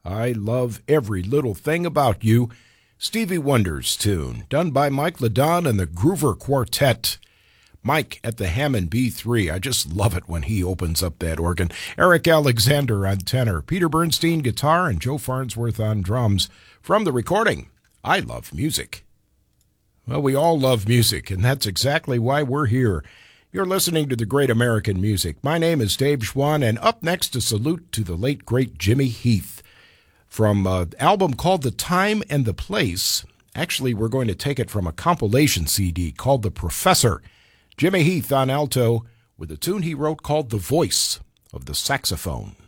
I love every little thing about you. Stevie Wonder's tune, done by Mike LeDon and the Groover Quartet. Mike at the Hammond B3. I just love it when he opens up that organ. Eric Alexander on tenor, Peter Bernstein guitar, and Joe Farnsworth on drums. From the recording, I Love Music. Well, we all love music, and that's exactly why we're here. You're listening to the Great American Music. My name is Dave Schwann, and up next, a salute to the late, great Jimmy Heath. From an album called The Time and the Place. Actually, we're going to take it from a compilation CD called The Professor. Jimmy Heath on alto with a tune he wrote called The Voice of the Saxophone.